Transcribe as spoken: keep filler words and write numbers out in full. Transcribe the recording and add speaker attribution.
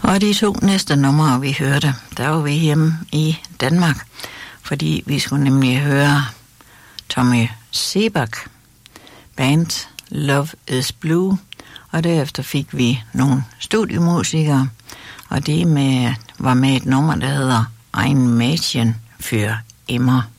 Speaker 1: Og de to næste numre, vi hørte, der var vi hjemme i Danmark, fordi vi skulle nemlig høre Tommy Sebak, band Love is Blue, og derefter fik vi nogle studiemusikere, og det med, var med et nummer, der hedder Ein Mädchen für immer.